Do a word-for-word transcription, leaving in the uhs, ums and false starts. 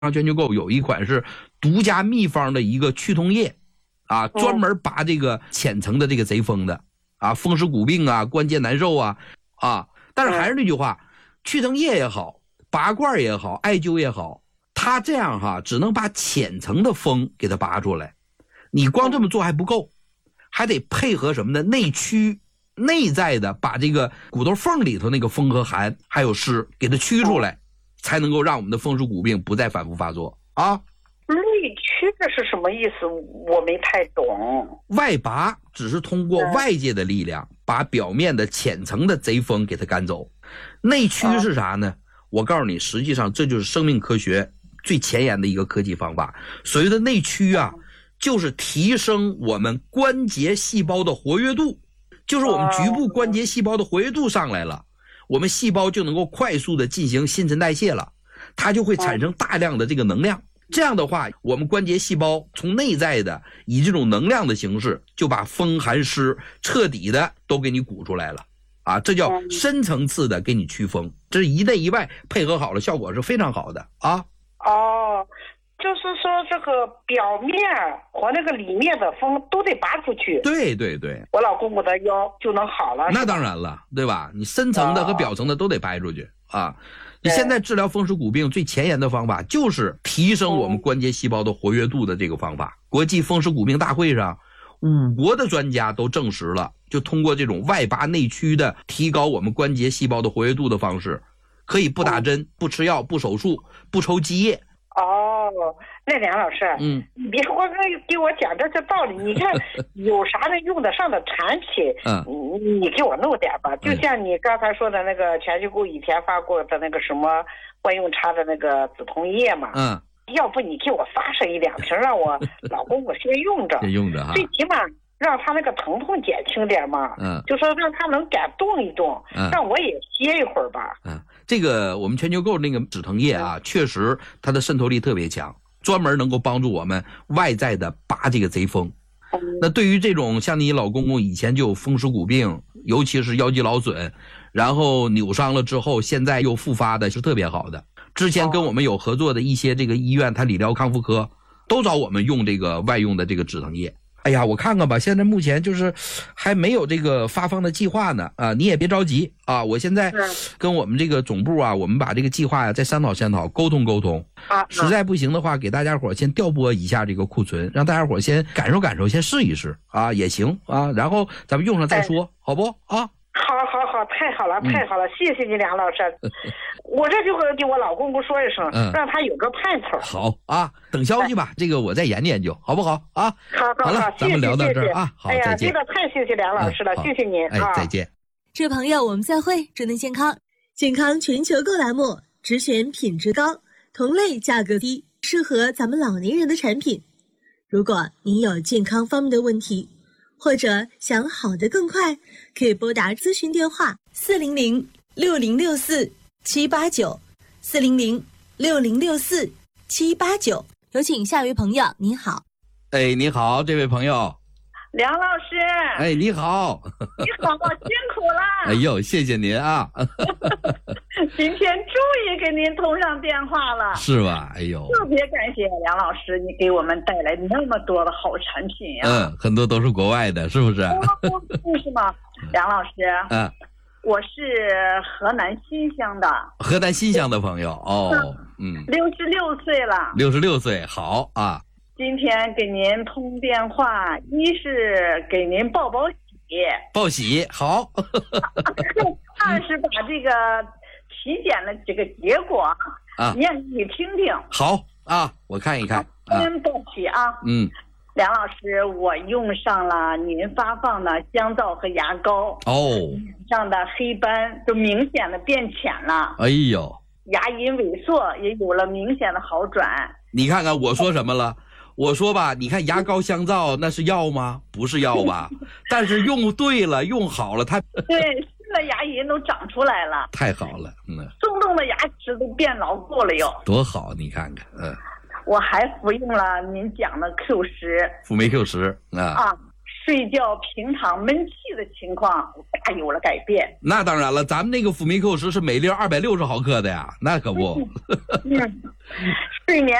全球购有一款是独家秘方的一个去痛液啊，专门拔这个浅层的这个贼风的啊，风湿骨病啊，关节难受啊啊。但是还是那句话，去痛液也好，拔罐也好，艾灸也好，它这样哈，只能把浅层的风给它拔出来。你光这么做还不够，还得配合什么呢？内驱，内在的把这个骨头缝里头那个风和寒还有湿给它驱出来，才能够让我们的风湿骨病不再反复发作啊。 内驱这是什么意思？我没太懂。 外拔只是通过外界的力量把表面的浅层的贼风给它赶走，内驱是啥呢？我告诉你，实际上这就是生命科学最前沿的一个科技方法。所谓的内驱啊，就是提升我们关节细胞的活跃度，就是我们局部关节细胞的活跃度上来了，我们细胞就能够快速的进行新陈代谢了，它就会产生大量的这个能量。这样的话，我们关节细胞从内在的以这种能量的形式，就把风寒湿彻底的都给你鼓出来了啊！这叫深层次的给你驱风，这是一内一外配合好了，效果是非常好的啊。 哦，就是说这个表面和那个里面的风都得拔出去。 对对对， 我老公公的腰就能好了。 那当然了，对吧？你深层的和表层的都得掰出去啊。你现在治疗风湿骨病最前沿的方法就是提升我们关节细胞的活跃度的这个方法。国际风湿骨病大会上，五国的专家都证实了，就通过这种外拔内驱的提高我们关节细胞的活跃度的方式，可以不打针、不吃药、不手术、不抽积液。 哦，那梁老师，嗯，你别光给我讲这些道理，你看有啥能用得上的产品，嗯，你你给我弄点吧。就像你刚才说的那个全球购以前发过的那个什么万用茶的那个止痛液嘛，嗯，要不你给我发上一两瓶，让我老公我先用着，先用着哈， 最起码让他那个疼痛减轻点嘛，嗯，就说让他能敢动一动，嗯，让我也歇一会儿吧， 嗯。这个我们全球购那个止疼液啊，确实它的渗透力特别强，专门能够帮助我们外在的拔这个贼风。那对于这种像你老公公以前就有风湿骨病，尤其是腰肌劳损，然后扭伤了之后现在又复发的，是特别好的。之前跟我们有合作的一些这个医院，它理疗康复科都找我们用这个外用的这个止疼液。哎呀，我看看吧，现在目前就是还没有这个发放的计划呢啊，你也别着急啊，我现在跟我们这个总部啊，我们把这个计划呀再商讨商讨，沟通沟通啊，实在不行的话，给大家伙先调拨一下这个库存，让大家伙先感受感受，先试一试啊也行啊，然后咱们用上再说，好不啊？ 好好好，太好了太好了，嗯，谢谢你梁老师，我这就给我老公公说一声，嗯，让他有个盼头。 好啊，等消息吧，这个我再研究研究，好不好啊？ 好好好， 好了，咱们聊到这儿啊，好， 哎呀， 再见。 这个太谢谢梁老师了，嗯，谢谢您， 哎，再见。 这位朋友，我们再会，祝您健康。健康全球购栏目只选品质高、同类价格低、适合咱们老年人的产品。如果您有健康方面的问题，或者想好得更快，可以拨打咨询电话四零零六零六四七八九四零零六零六四七八九。有请下一位朋友，你好。 哎，你好，这位朋友。 梁老师。 哎，你好。 你好，辛苦了。 哎呦，谢谢您啊。 今天终于给您通上电话了。 是吧？哎呦， 特别感谢梁老师，你给我们带来那么多的好产品呀，啊。 嗯，很多都是国外的，是不是？ 不是吗？梁老师。 嗯。 我是河南新乡的。 河南新乡的朋友哦，嗯。 六十六岁了。 六十六岁，好啊。 今天给您通电话，一是给您报报喜。 报喜，好。 二是把这个体检的这个结果啊念给你听听。 好啊，我看一看。 先报喜啊。 嗯。 梁老师，我用上了您发放的香皂和牙膏哦， 上的黑斑就明显的变浅了。 哎呦， 牙龈萎缩也有了明显的好转。 你看看我说什么了？我说吧，你看牙膏香皂那是药吗？不是药吧？但是用对了，用好了，它对新的牙龈都长出来了， 太好了，嗯， 松动的牙齿都变牢固了哟， 多好！你看看，嗯。 我还服用了您讲的 Q 十， 辅酶 Q 十啊， 啊， 睡觉平躺闷气的情况大有了改变。 那当然了，咱们那个辅酶 Q 十是每粒二百六十毫克的呀，那可不。 嗯，睡眠